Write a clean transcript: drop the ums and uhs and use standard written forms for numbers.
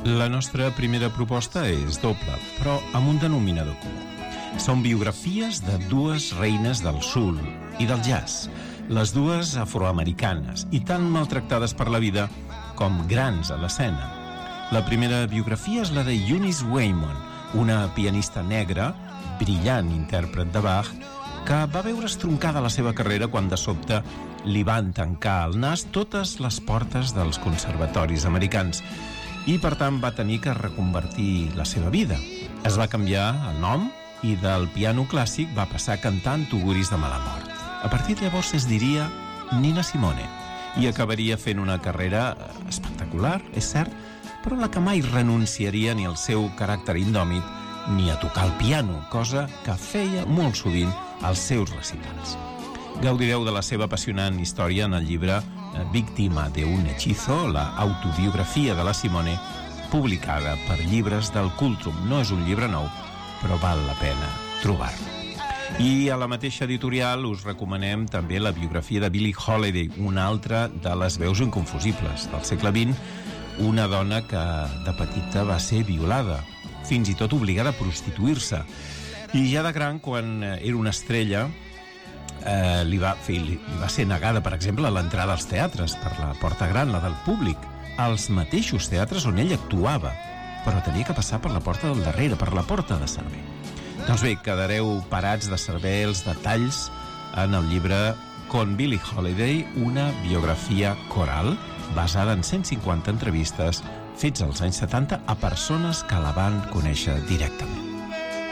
La nostra primera proposta és doble, però amb un denominador comú. Són biografies de dues reines del soul i del jazz, les dues afroamericanes i tan maltractades per la vida com grans a l'escena. La primera biografia és la de Eunice Waymon, una pianista negra, brillant intèrpret de Bach, que va veure estroncada la seva carrera quan de sobte li van tancar al nas totes les portes dels conservatoris americans i, per tant, va tenir que reconvertir la seva vida. Es va canviar el nom i del piano clàssic va passar a cantar en tuguris de mala mort. A partir de llavors es diria Nina Simone i acabaria fent una carrera espectacular, és cert, però en la que mai renunciaria ni al seu caràcter indòmit ni a tocar el piano, cosa que feia molt sovint als seus recitals. Gaudireu de la seva apassionant història en el llibre Víctima de un hechizo, la autobiografia de la Simone, publicada per Llibres del Cultrum. No és un llibre nou, però val la pena trobar-lo. I a la mateixa editorial us recomanem també la biografia de Billie Holiday, una altra de les veus inconfusibles del segle XX, una dona que de petita va ser violada, fins i tot obligada a prostituir-se. I ja de gran, quan era una estrella, li va ser negada, per exemple, l'entrada als teatres per la porta gran, la del públic, als mateixos teatres on ell actuava, però tenia que passar per la porta del darrere, per la porta de servei. Doncs bé, quedareu parats de saber els detalls en el llibre Con Billie Holiday, una biografia coral basada en 150 entrevistes fets als anys 70 a persones que la van conèixer directament.